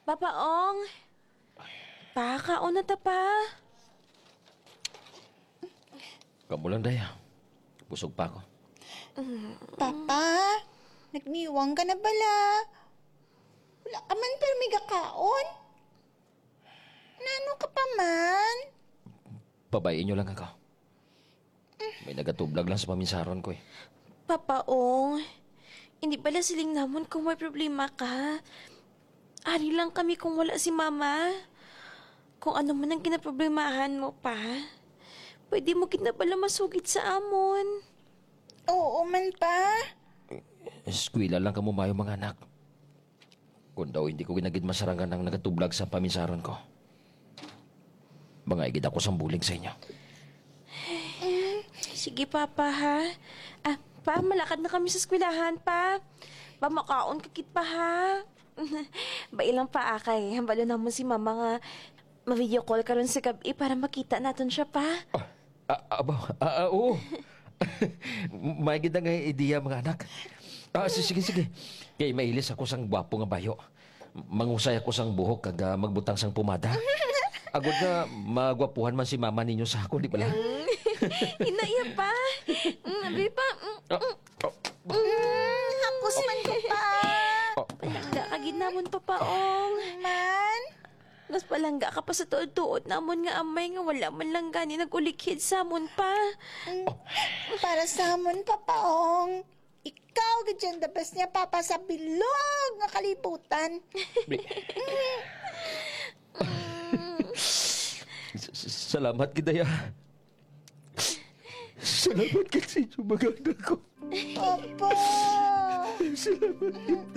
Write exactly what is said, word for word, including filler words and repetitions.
Papaong. Pa, kaon na ta pa. Kamu lang, Day. Busog pa ako. Papa, nagniwang ka na bala. Wala ka man pero may gakaon. Nano ka pa man? Babayin niyo lang ako. May nagatublag lang sa paminsaron ko eh. Papaong. Hindi pala siling namon kung may problema ka. Ari lang kami kung wala si Mama. Kung ano man ang kinaproblemahan mo pa, pwede mo kinabala masugid sa amon. Oo man pa. Eskwela lang kamo mayo mga anak. Kung daw hindi ko ginagid masarangan ng nagatublag sa paminsaron ko. Mga igid ako sambuling sa inyo. Sige, Papa, ha? Ah, pa, malakad na kami sa eskwelahan, pa. Pa, makaon kakit pa, ha? Bailang pa, akay. Hambalo naman si Mama nga ma-video call karon sa gabi para makita natin siya, pa. Ah, ah, aba, ah, ah, oo. May gid nga ideya mga anak. Ah, sige, sige, sige. Kay mailis ako sang gwapo nga bayo. Mangusay ako sang buhok kag ah, magbutang sang pumada. Agod na magwapuhan man si mama ninyo sa ako, di pala? Inaya pa. Mm, Abi pa. Mm, Ah, ah, Mm, hapos man ko pa. palangga ka ginamon, Papaong. Man? Mas palangga ka pa sa tuod-tuod namon nga amay nga wala man lang gani nagulikhid sa amon pa. Para sa amon, papaong. Ikaw, gadyan dabas niya, papa, sa bilog nga kalibutan. S- s- Salamat kidaya. Salamat kasi yung mga anak ko. Opo. Salamat.